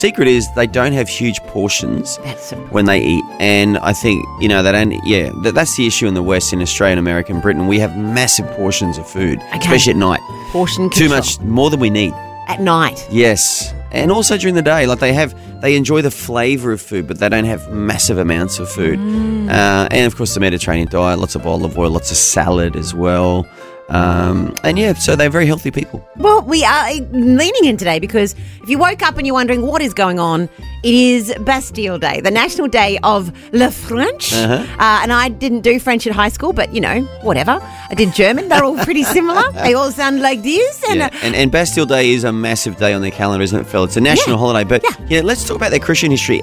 Secret is they don't have huge portions when they eat, and I think they don't. Yeah, that's the issue in the West, in Australia, and America, and Britain. We have massive portions of food, especially at night. Portion control. Too much, more than we need at night. Yes, and also during the day. Like they enjoy the flavour of food, but they don't have massive amounts of food. And of course, the Mediterranean diet, lots of olive oil, lots of salad as well. So they're very healthy people. Well, we are leaning in today because if you woke up and you're wondering what is going on, it is Bastille Day, the National Day of Le French. And I didn't do French at high school, but, whatever. I did German. They're all pretty similar. They all sound like this. And Bastille Day is a massive day on their calendar, isn't it, Phil? It's a national holiday. But, let's talk about their Christian history.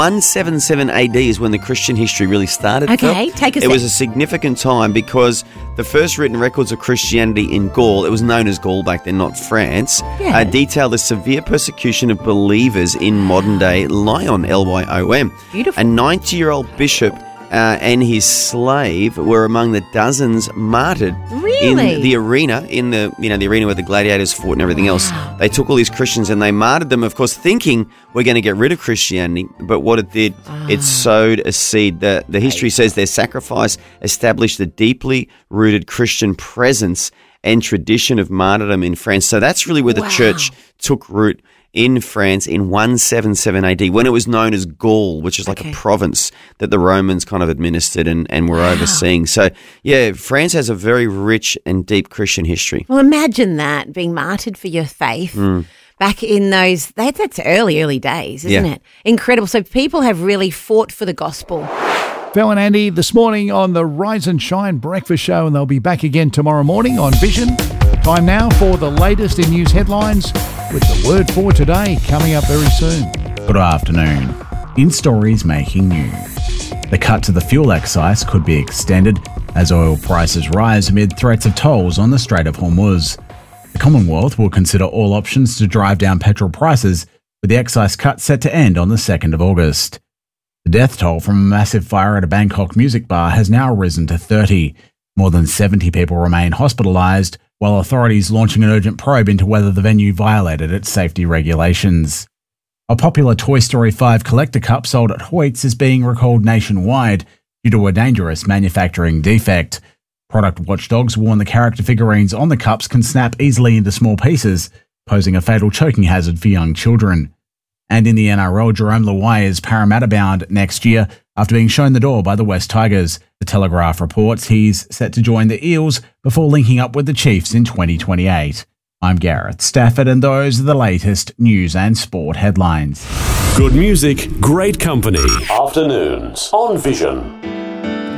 177 AD is when the Christian history really started. Okay, take us. It was a significant time because the first written records of Christianity in Gaul, it was known as Gaul back then, not France, detail the severe persecution of believers in modern-day Lyon, Lyon. Beautiful. A 90-year-old bishop and his slave were among the dozens martyred in the arena, the arena where the gladiators fought and everything else. They took all these Christians and they martyred them, of course, thinking we're going to get rid of Christianity. But what it did, it sowed a seed. The history says their sacrifice established the deeply rooted Christian presence and tradition of martyrdom in France. So that's really where the church took root in France in 177 AD, when it was known as Gaul, which is like a province that the Romans kind of administered and were overseeing. So, France has a very rich and deep Christian history. Well, imagine that, being martyred for your faith. Back in that's early days, isn't it? Incredible. So people have really fought for the gospel. Phil and Andy this morning on the Rise and Shine Breakfast Show, and they'll be back again tomorrow morning on Vision. Time now for the latest in news headlines with the word for today coming up very soon. Good afternoon. In stories making news. The cut to the fuel excise could be extended as oil prices rise amid threats of tolls on the Strait of Hormuz. The Commonwealth will consider all options to drive down petrol prices, with the excise cut set to end on the 2nd of August. The death toll from a massive fire at a Bangkok music bar has now risen to 30. More than 70 people remain hospitalised, while authorities launching an urgent probe into whether the venue violated its safety regulations. A popular Toy Story 5 collector cup sold at Hoyts is being recalled nationwide due to a dangerous manufacturing defect. Product watchdogs warn the character figurines on the cups can snap easily into small pieces, posing a fatal choking hazard for young children. And in the NRL, Jerome Luai is Parramatta-bound next year after being shown the door by the West Tigers. The Telegraph reports he's set to join the Eels before linking up with the Chiefs in 2028. I'm Gareth Stafford, and those are the latest news and sport headlines. Good music, great company. Afternoons on Vision.